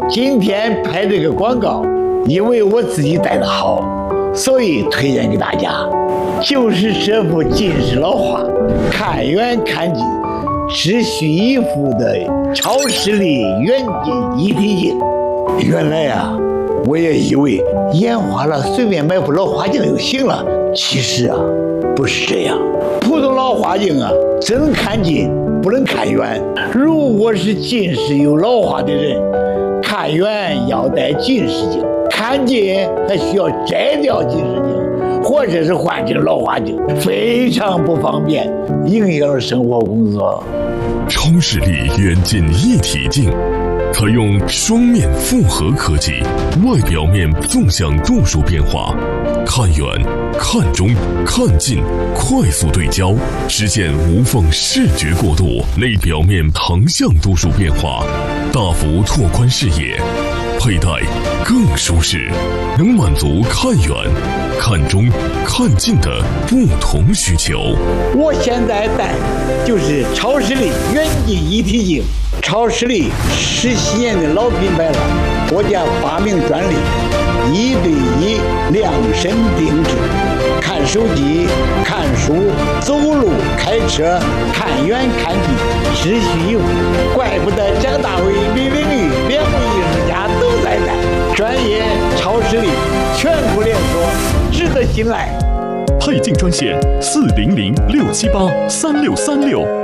今天拍这个广告，因为我自己戴的好，所以推荐给大家。就是这幅近视老花，看远看近，只需一副的超视力远近一体镜。原来啊，我也以为眼花了随便买副老花镜就行了，其实啊，不是这样。普通老花镜啊，只能看近，不能看远。如果是近视有老花的人，看远要戴近视镜，看近还需要摘掉近视镜，或者是换成老花镜，非常不方便，影响了生活工作。 超视力远近一体镜采用双面复合科技，外表面纵向度数变化，看远、看中、看近快速对焦，实现无缝视觉过渡；内表面横向度数变化，大幅拓宽视野，佩戴更舒适，能满足看远、看中、看近的不同需求。 我现在戴就是超视力远近一体镜。超视力10几年的老品牌了，国家发明专利，1对1量身定制，看手机、看书、走路、开车，看远看近，只需一副。怪不得蒋大为、李玲玉2位艺术家都在戴。专业超视力，全国连锁，值得信赖。 配镜专线400-678-3636。